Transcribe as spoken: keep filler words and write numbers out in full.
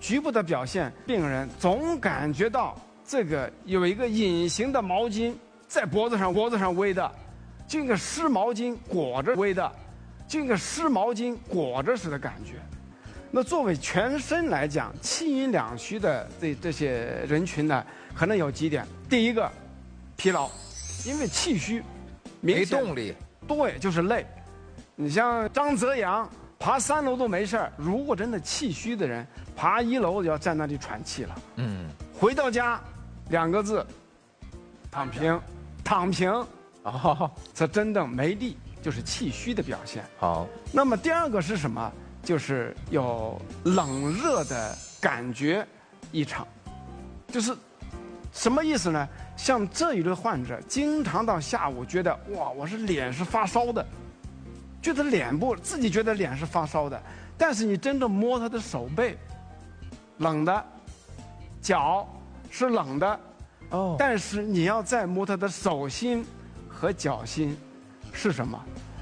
局部的表现，病人总感觉到这个有一个隐形的毛巾在脖子上脖子上围的，就一个湿毛巾裹着围的，就一个湿毛巾裹着似的感觉。那作为全身来讲，气阴两虚的这这些人群呢，可能有几点。第一个，疲劳，因为气虚， 没动力。 对，就是累。你像张泽阳爬三楼都没事儿，如果真的气虚的人，爬一楼就要在那里喘气了。 嗯， 回到家，两个字，躺平，躺平。 哦， 这真的没力，就是气虚的表现。 好， 那么第二个是什么？就是有冷热的感觉异常，就是什么意思呢？像这一类患者，经常到下午觉得哇，我是脸是发烧的，觉得脸部自己觉得脸是发烧的，但是你真正摸他的手背，冷的，脚是冷的， 哦， 但是你要再摸他的手心和脚心，是什么？